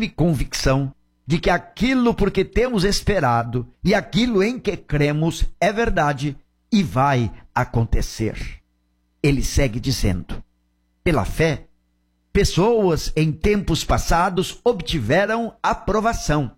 firme convicção de que aquilo por que temos esperado e aquilo em que cremos é verdade e vai acontecer. Ele segue dizendo: pela fé, pessoas em tempos passados obtiveram aprovação.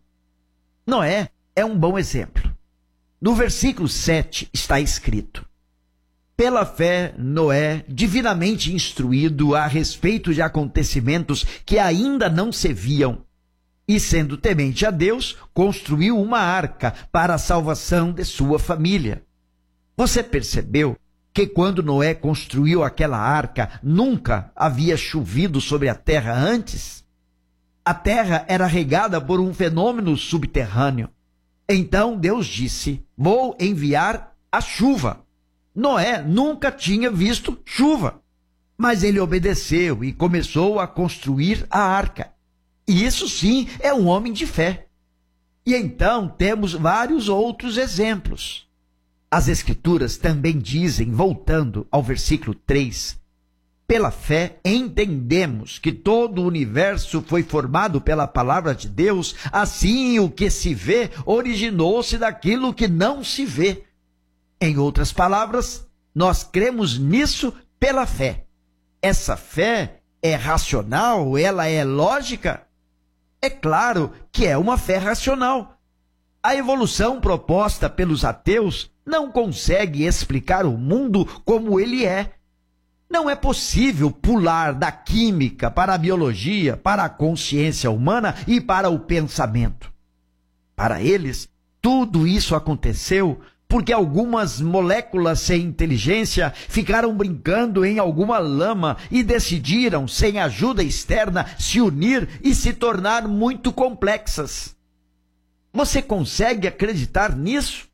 Noé é um bom exemplo. No versículo 7 está escrito: pela fé, Noé, divinamente instruído a respeito de acontecimentos que ainda não se viam, e sendo temente a Deus, construiu uma arca para a salvação de sua família. Você percebeu que quando Noé construiu aquela arca, nunca havia chovido sobre a terra antes? A terra era regada por um fenômeno subterrâneo. Então Deus disse: vou enviar a chuva. Noé nunca tinha visto chuva, mas ele obedeceu e começou a construir a arca. E isso sim é um homem de fé. E então temos vários outros exemplos. As Escrituras também dizem, voltando ao versículo 3, pela fé entendemos que todo o universo foi formado pela palavra de Deus, assim o que se vê originou-se daquilo que não se vê. Em outras palavras, nós cremos nisso pela fé. Essa fé é racional? Ela é lógica? É claro que é uma fé racional. A evolução proposta pelos ateus não consegue explicar o mundo como ele é. Não é possível pular da química para a biologia, para a consciência humana e para o pensamento. Para eles, tudo isso aconteceu porque algumas moléculas sem inteligência ficaram brincando em alguma lama e decidiram, sem ajuda externa, se unir e se tornar muito complexas. Você consegue acreditar nisso?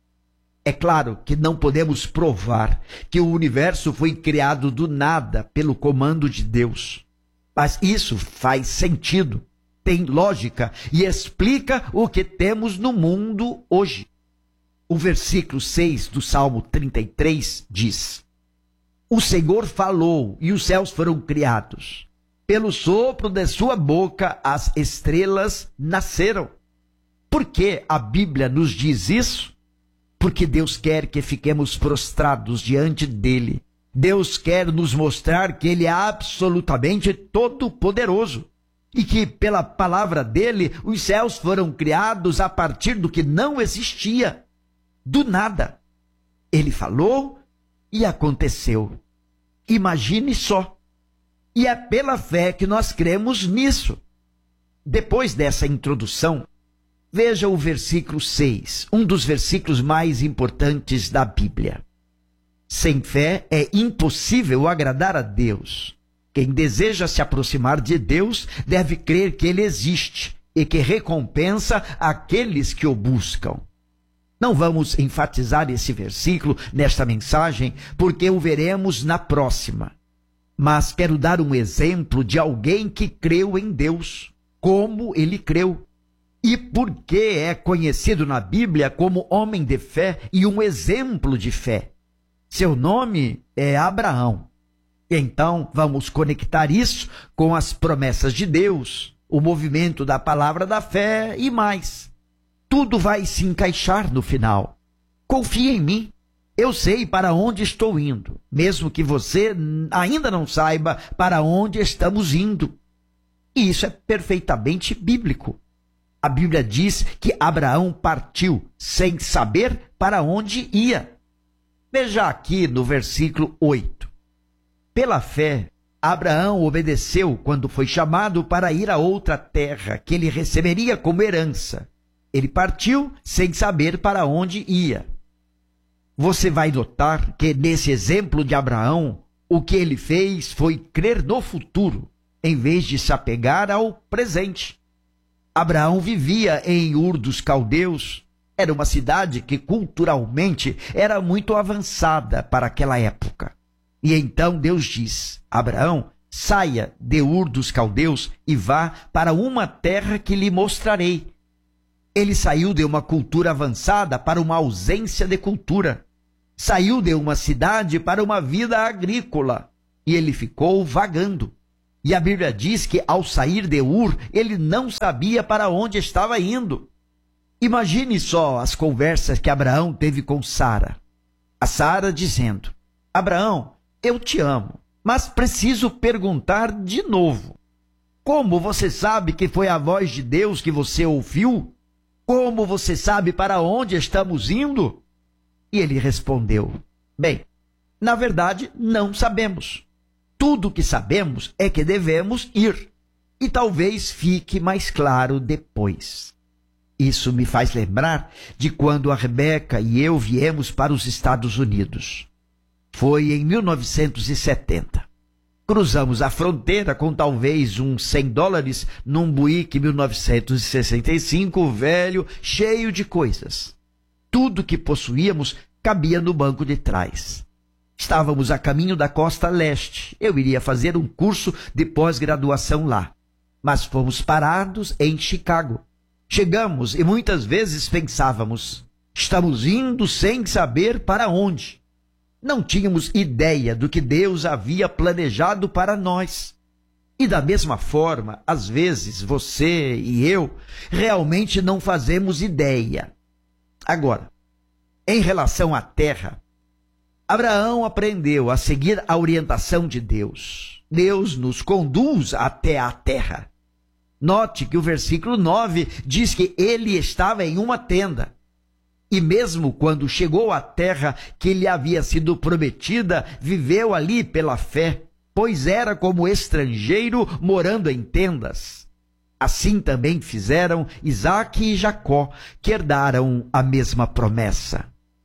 É claro que não podemos provar que o universo foi criado do nada pelo comando de Deus. Mas isso faz sentido, tem lógica e explica o que temos no mundo hoje. O versículo 6 do Salmo 33 diz: o Senhor falou e os céus foram criados. Pelo sopro de sua boca as estrelas nasceram. Por que a Bíblia nos diz isso? Porque Deus quer que fiquemos prostrados diante dele. Deus quer nos mostrar que ele é absolutamente todo-poderoso e que pela palavra dele os céus foram criados a partir do que não existia. Do nada. Ele falou e aconteceu. Imagine só. E é pela fé que nós cremos nisso. Depois dessa introdução, veja o versículo 6, um dos versículos mais importantes da Bíblia. Sem fé é impossível agradar a Deus. Quem deseja se aproximar de Deus deve crer que ele existe e que recompensa aqueles que o buscam. Não vamos enfatizar esse versículo nesta mensagem, porque o veremos na próxima. Mas quero dar um exemplo de alguém que creu em Deus, como ele creu. E por que é conhecido na Bíblia como homem de fé e um exemplo de fé. Seu nome é Abraão. Então, vamos conectar isso com as promessas de Deus, o movimento da palavra da fé e mais. Tudo vai se encaixar no final. Confie em mim. Eu sei para onde estou indo, mesmo que você ainda não saiba para onde estamos indo. E isso é perfeitamente bíblico. A Bíblia diz que Abraão partiu sem saber para onde ia. Veja aqui no versículo 8. Pela fé, Abraão obedeceu quando foi chamado para ir a outra terra que ele receberia como herança. Ele partiu sem saber para onde ia. Você vai notar que nesse exemplo de Abraão, o que ele fez foi crer no futuro, em vez de se apegar ao presente. Abraão vivia em Ur dos Caldeus. Era uma cidade que culturalmente era muito avançada para aquela época. E então Deus diz: Abraão, saia de Ur dos Caldeus e vá para uma terra que lhe mostrarei. Ele saiu de uma cultura avançada para uma ausência de cultura. Saiu de uma cidade para uma vida agrícola. E ele ficou vagando. E a Bíblia diz que ao sair de Ur, ele não sabia para onde estava indo. Imagine só as conversas que Abraão teve com Sara. A Sara dizendo: Abraão, eu te amo, mas preciso perguntar de novo. Como você sabe que foi a voz de Deus que você ouviu? Como você sabe para onde estamos indo? E ele respondeu: bem, na verdade, não sabemos. Tudo o que sabemos é que devemos ir. E talvez fique mais claro depois. Isso me faz lembrar de quando a Rebeca e eu viemos para os Estados Unidos. Foi em 1970. Cruzamos a fronteira com talvez uns $100 num Buick 1965 velho, cheio de coisas. Tudo que possuíamos cabia no banco de trás. Estávamos a caminho da costa leste. Eu iria fazer um curso de pós-graduação lá. Mas fomos parados em Chicago. Chegamos e muitas vezes pensávamos: estamos indo sem saber para onde. Não tínhamos ideia do que Deus havia planejado para nós. E da mesma forma, às vezes, você e eu realmente não fazemos ideia. Agora, em relação à terra, Abraão aprendeu a seguir a orientação de Deus. Deus nos conduz até a terra. Note que o versículo 9 diz que ele estava em uma tenda. E mesmo quando chegou à terra que lhe havia sido prometida, viveu ali pela fé, pois era como estrangeiro morando em tendas. Assim também fizeram Isaque e Jacó, que herdaram a mesma promessa.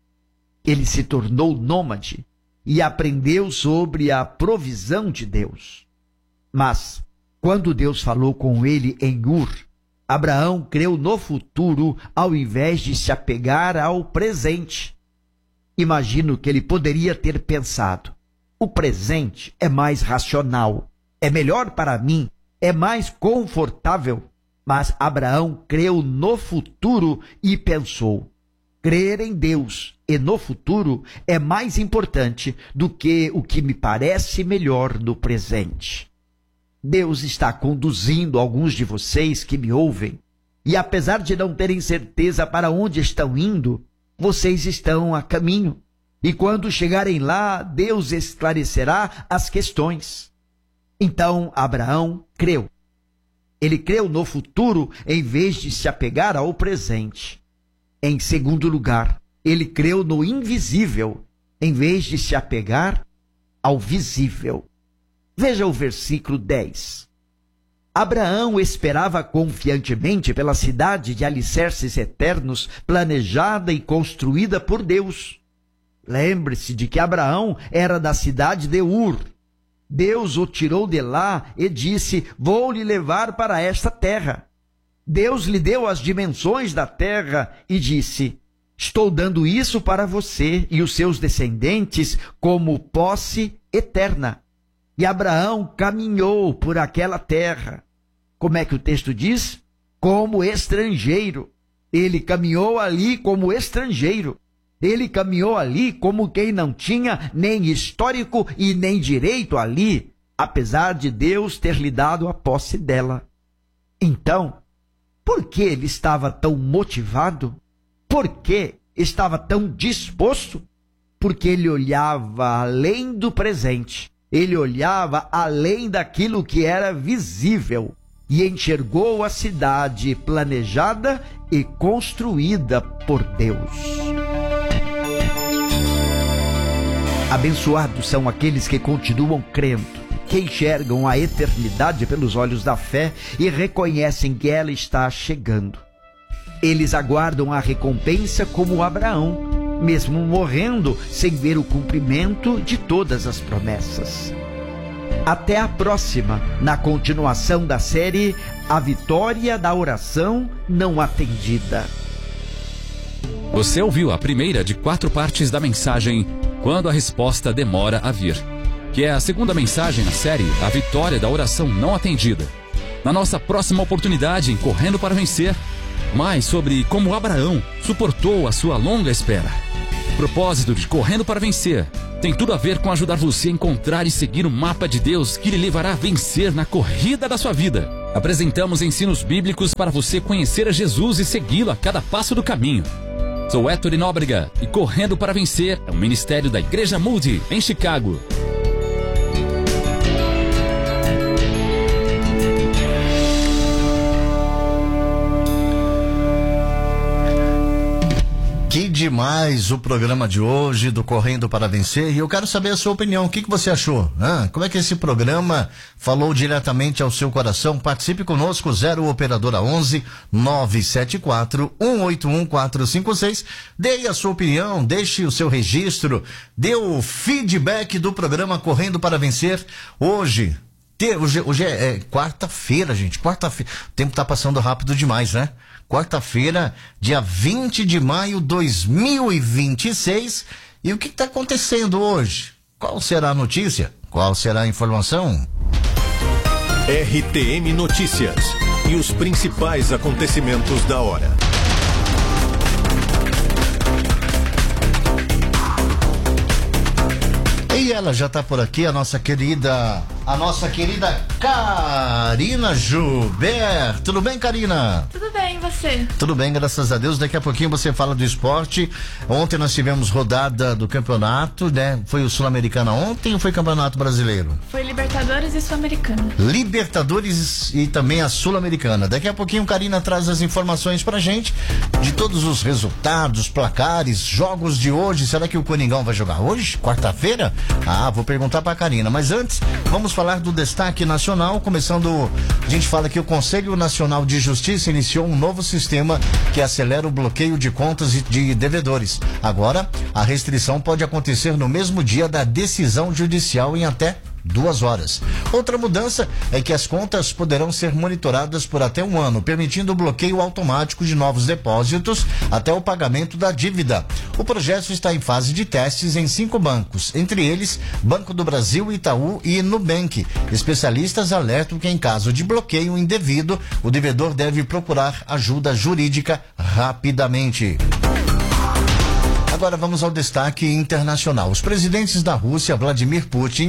Ele se tornou nômade e aprendeu sobre a provisão de Deus. Mas, quando Deus falou com ele em Ur, Abraão creu no futuro ao invés de se apegar ao presente. Imagino que ele poderia ter pensado: o presente é mais racional, é melhor para mim, é mais confortável. Mas Abraão creu no futuro e pensou: crer em Deus e no futuro é mais importante do que o que me parece melhor no presente. Deus está conduzindo alguns de vocês que me ouvem, e apesar de não terem certeza para onde estão indo, vocês estão a caminho. E quando chegarem lá, Deus esclarecerá as questões. Então Abraão creu. Ele creu no futuro em vez de se apegar ao presente. Em segundo lugar, ele creu no invisível em vez de se apegar ao visível. Veja o versículo 10. Abraão esperava confiantemente pela cidade de alicerces eternos, planejada e construída por Deus. Lembre-se de que Abraão era da cidade de Ur. Deus o tirou de lá e disse: vou lhe levar para esta terra. Deus lhe deu as dimensões da terra e disse: estou dando isso para você e os seus descendentes como posse eterna. E Abraão caminhou por aquela terra. Como é que o texto diz? Como estrangeiro. Ele caminhou ali como estrangeiro. Ele caminhou ali como quem não tinha nem histórico e nem direito ali, apesar de Deus ter lhe dado a posse dela. Então, por que ele estava tão motivado? Por que estava tão disposto? Porque ele olhava além do presente. Ele olhava além daquilo que era visível e enxergou a cidade planejada e construída por Deus. Abençoados são aqueles que continuam crendo, que enxergam a eternidade pelos olhos da fé e reconhecem que ela está chegando. Eles aguardam a recompensa como Abraão, mesmo morrendo sem ver o cumprimento de todas as promessas. Até a próxima, na continuação da série A Vitória da Oração Não Atendida. Você ouviu a primeira de 4 partes da mensagem Quando a Resposta Demora a Vir, que é a segunda mensagem na série A Vitória da Oração Não Atendida. Na nossa próxima oportunidade em Correndo para Vencer, mais sobre como Abraão suportou a sua longa espera. O propósito de Correndo para Vencer tem tudo a ver com ajudar você a encontrar e seguir o mapa de Deus que lhe levará a vencer na corrida da sua vida. Apresentamos ensinos bíblicos para você conhecer a Jesus e segui-lo a cada passo do caminho. Sou Héctor Nóbrega e Correndo para Vencer é um ministério da Igreja Moody, em Chicago. Que demais o programa de hoje do Correndo para Vencer, e eu quero saber a sua opinião. O que você achou? Como é que esse programa falou diretamente ao seu coração? Participe conosco, 0 operadora 11 974 181 456. Dê a sua opinião, deixe o seu registro, dê o feedback do programa Correndo para Vencer. Hoje é quarta-feira, gente. Quarta-feira. O tempo tá passando rápido demais, né? Quarta-feira, dia 20 de maio de 2026. E o que está acontecendo hoje? Qual será a notícia? Qual será a informação? RTM Notícias e os principais acontecimentos da hora. E ela já está por aqui, a nossa querida Karina Joubert. Tudo bem, Karina? Tudo bem, e você? Tudo bem, graças a Deus. Daqui a pouquinho você fala do esporte. Ontem nós tivemos rodada do campeonato, né? Foi o Sul-Americana ontem ou foi Campeonato Brasileiro? Foi Libertadores e Sul-Americana. Libertadores e também a Sul-Americana. Daqui a pouquinho Karina traz as informações pra gente de todos os resultados, placares, jogos de hoje. Será que o Coringão vai jogar hoje? Quarta-feira? Vou perguntar pra Karina. Mas antes, vamos falar do destaque nacional. Começando, a gente fala que o Conselho Nacional de Justiça iniciou um novo sistema que acelera o bloqueio de contas e de devedores. Agora, a restrição pode acontecer no mesmo dia da decisão judicial em até 2 horas. Outra mudança é que as contas poderão ser monitoradas por até 1 ano, permitindo o bloqueio automático de novos depósitos até o pagamento da dívida. O projeto está em fase de testes em 5 bancos, entre eles Banco do Brasil, Itaú e Nubank. Especialistas alertam que em caso de bloqueio indevido, o devedor deve procurar ajuda jurídica rapidamente. Agora vamos ao destaque internacional. Os presidentes da Rússia, Vladimir Putin,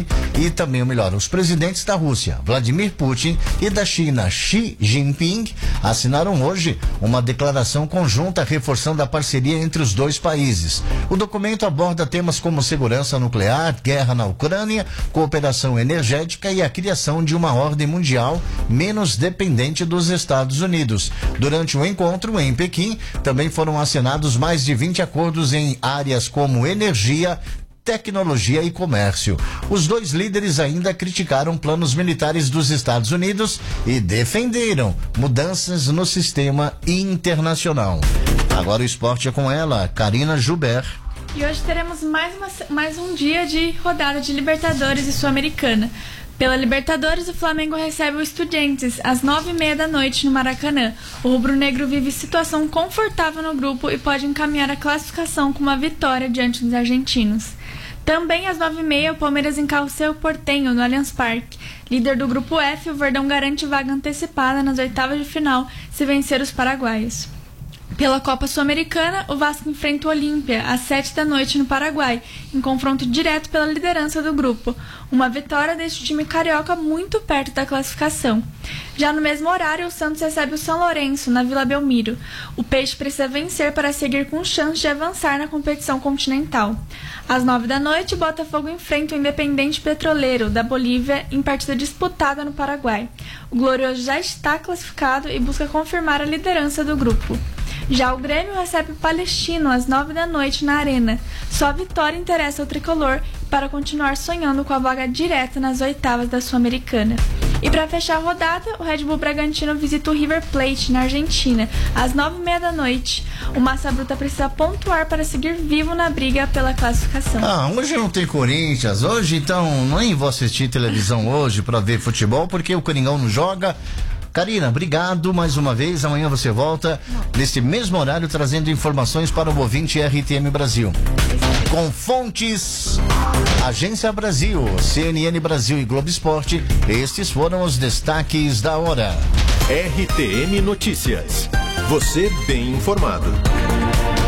os presidentes da Rússia, Vladimir Putin, e da China, Xi Jinping, assinaram hoje uma declaração conjunta reforçando a parceria entre os dois países. O documento aborda temas como segurança nuclear, guerra na Ucrânia, cooperação energética e a criação de uma ordem mundial menos dependente dos Estados Unidos. Durante o encontro em Pequim, também foram assinados mais de 20 acordos em áreas como energia, tecnologia e comércio. Os dois líderes ainda criticaram planos militares dos Estados Unidos e defenderam mudanças no sistema internacional. Agora o esporte é com ela, Karina Joubert. E hoje teremos mais um dia de rodada de Libertadores e Sul-Americana. Pela Libertadores, o Flamengo recebe o Estudiantes às 9h30 da noite no Maracanã. O rubro-negro vive situação confortável no grupo e pode encaminhar a classificação com uma vitória diante dos argentinos. Também às 9h30, o Palmeiras encara o seu Porteño no Allianz Parque. Líder do grupo F, o Verdão garante vaga antecipada nas oitavas de final se vencer os paraguaios. Pela Copa Sul-Americana, o Vasco enfrenta o Olímpia às 7 da noite no Paraguai, em confronto direto pela liderança do grupo. Uma vitória deixa o time carioca muito perto da classificação. Já no mesmo horário, o Santos recebe o São Lourenço, na Vila Belmiro. O Peixe precisa vencer para seguir com chance de avançar na competição continental. Às 9 da noite, o Botafogo enfrenta o Independente Petroleiro, da Bolívia, em partida disputada no Paraguai. O Glorioso já está classificado e busca confirmar a liderança do grupo. Já o Grêmio recebe o Palestino às 9 da noite na Arena. Só a vitória interessa ao tricolor para continuar sonhando com a vaga direta nas oitavas da Sul-Americana. E para fechar a rodada, o Red Bull Bragantino visita o River Plate na Argentina às 9h30 da noite. O Massa Bruta precisa pontuar para seguir vivo na briga pela classificação. Hoje não tem Corinthians. Hoje, então, nem vou assistir televisão hoje para ver futebol, porque o Coringão não joga. Karina, obrigado mais uma vez. Amanhã você volta nesse mesmo horário trazendo informações para o ouvinte RTM Brasil. Com fontes Agência Brasil, CNN Brasil e Globo Esporte, estes foram os destaques da hora. RTM Notícias. Você bem informado.